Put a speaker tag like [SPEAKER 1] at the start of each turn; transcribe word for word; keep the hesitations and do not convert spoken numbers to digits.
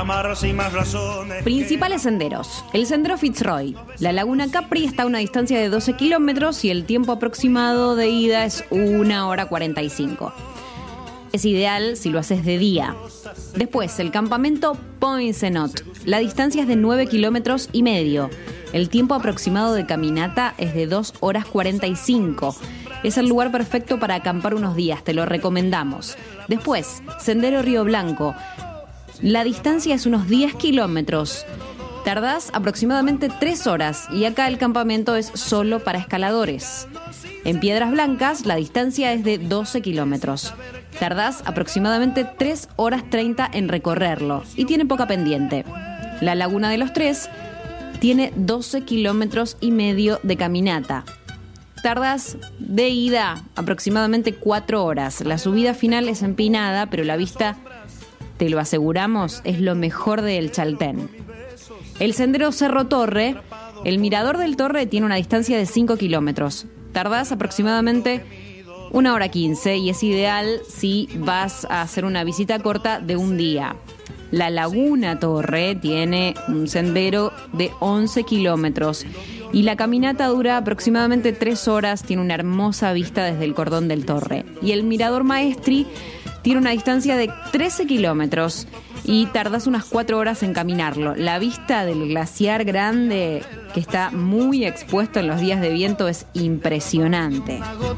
[SPEAKER 1] sin más razones.
[SPEAKER 2] Principales senderos. El sendero Fitzroy. La Laguna Capri está a una distancia de doce kilómetros y el tiempo aproximado de ida es una hora cuarenta y cinco. Es ideal si lo haces de día. Después, el campamento Poinsennot. La distancia es de nueve kilómetros y medio. El tiempo aproximado de caminata es de dos horas cuarenta y cinco. Es el lugar perfecto para acampar unos días, te lo recomendamos. Después, Sendero Río Blanco. La distancia es unos diez kilómetros. Tardás aproximadamente tres horas y acá el campamento es solo para escaladores. En Piedras Blancas, la distancia es de doce kilómetros. Tardás aproximadamente tres horas treinta en recorrerlo y tiene poca pendiente. La Laguna de los Tres tiene doce kilómetros y medio de caminata. Tardás de ida aproximadamente cuatro horas. La subida final es empinada, pero la vista, te lo aseguramos, es lo mejor del Chaltén. El sendero Cerro Torre, el mirador del Torre tiene una distancia de cinco kilómetros. Tardás aproximadamente una hora quince y es ideal si vas a hacer una visita corta de un día. La Laguna Torre tiene un sendero de once kilómetros y la caminata dura aproximadamente tres horas, tiene una hermosa vista desde el cordón del Torre. Y el Mirador Maestri tiene una distancia de trece kilómetros y tardás unas cuatro horas en caminarlo. La vista del glaciar grande, que está muy expuesto en los días de viento, es impresionante.